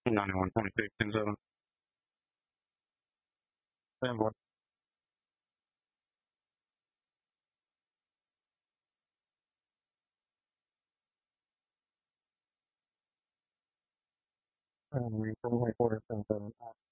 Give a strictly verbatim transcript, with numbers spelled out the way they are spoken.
ninety-one, twenty-six, ten seven. Ten boy. Um, twenty-four, ten seven.